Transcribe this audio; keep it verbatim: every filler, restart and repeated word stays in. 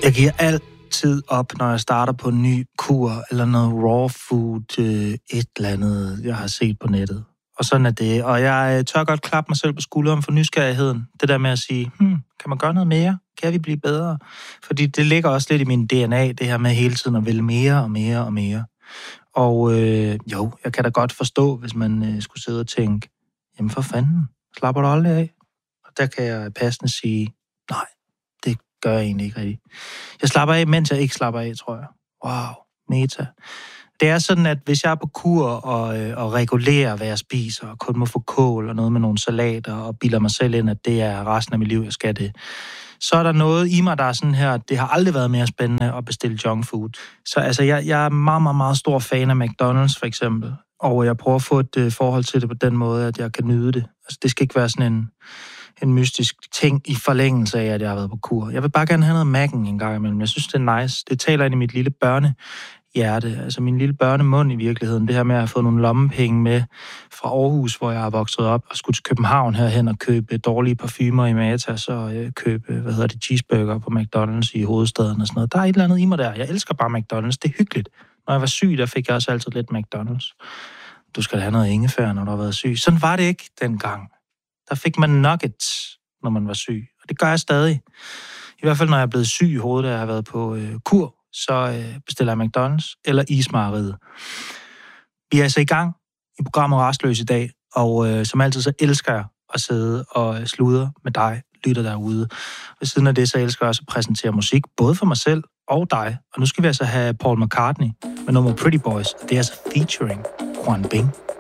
Jeg giver altid op, når jeg starter på en ny kur, eller noget raw food, øh, et eller andet, jeg har set på nettet. Og sådan er det. Og jeg tør godt klappe mig selv på skulderen for nysgerrigheden. Det der med at sige, hmm, kan man gøre noget mere? Kan vi blive bedre? Fordi det ligger også lidt i min D N A, det her med hele tiden at vælge mere og mere og mere. Og øh, jo, jeg kan da godt forstå, hvis man øh, skulle sidde og tænke, jamen for fanden, slapper du aldrig af? Og der kan jeg passende sige, nej, det gør jeg egentlig ikke rigtigt. Jeg slapper af, mens jeg ikke slapper af, tror jeg. Wow, meta. Det er sådan, at hvis jeg er på kur og, øh, og regulerer, hvad jeg spiser, og kun må få kål og noget med nogle salater, og bilder mig selv ind, at det er resten af mit liv, jeg skal det, så er der noget i mig, der er sådan her, det har aldrig været mere spændende at bestille junk food. Så altså, jeg, jeg er meget, meget, meget stor fan af McDonald's, for eksempel. Og jeg prøver at få et uh, forhold til det på den måde, at jeg kan nyde det. Altså, det skal ikke være sådan en, en mystisk ting i forlængelse af, at jeg har været på kur. Jeg vil bare gerne have noget Mac'en en gang imellem. Jeg synes, det er nice. Det taler ind i mit lille børnehjerte. Altså min lille børnemund i virkeligheden. Det her med at have fået nogle lommepenge med fra Aarhus, hvor jeg har vokset op, og skulle til København herhen og købe dårlige parfumer i Matas og øh, købe, hvad hedder det, cheeseburger på McDonald's i hovedstaden og sådan noget. Der er et eller andet i mig der. Jeg elsker bare McDonald's. Det er hyggeligt. Når jeg var syg, der fik jeg også altid lidt McDonald's. Du skal da have noget ingefær, når du har været syg. Sådan var det ikke dengang. Der fik man nuggets, når man var syg. Og det gør jeg stadig. I hvert fald, når jeg er blevet syg i hovedet, og jeg har været på øh, kur, så øh, bestiller jeg McDonald's eller ismejeriet. Vi er altså i gang i programmet Rastløs i dag, og øh, som altid så elsker jeg at sidde og sludre med dig, lytter derude. Ved siden af det, så elsker jeg også at præsentere musik, både for mig selv og dig. Og nu skal vi altså have Paul McCartney med nummer Pretty Boys, og det er altså featuring Juan Bing.